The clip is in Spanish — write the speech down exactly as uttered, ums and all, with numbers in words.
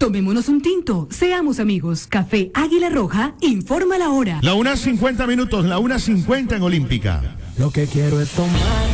Tomémonos un tinto, seamos amigos. Café Águila Roja, informa la hora. La una cincuenta minutos, la una cincuenta en Olímpica. Lo que quiero es tomar